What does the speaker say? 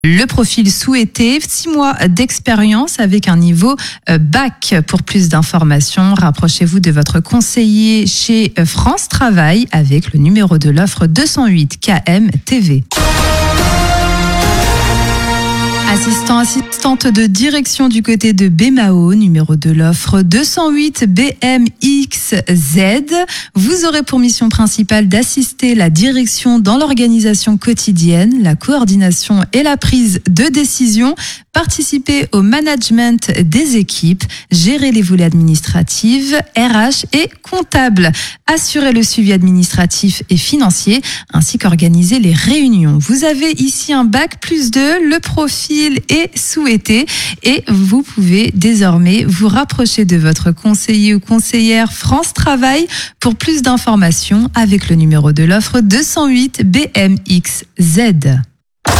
Le profil souhaité, 6 mois d'expérience avec un niveau bac. Pour plus d'informations, rapprochez-vous de votre conseiller chez France Travail avec le numéro de l'offre 208 KMTV. Assistante de direction du côté de BMAO, numéro de l'offre 208 BMXZ. Vous aurez pour mission principale d'assister la direction dans l'organisation quotidienne, la coordination et la prise de décision, participer au management des équipes, gérer les volets administratifs, RH et comptables, assurer le suivi administratif et financier, ainsi qu'organiser les réunions. Vous avez ici un bac plus 2, le profil est souhaité et vous pouvez désormais vous rapprocher de votre conseiller ou conseillère France Travail pour plus d'informations avec le numéro de l'offre 208 BMXZ.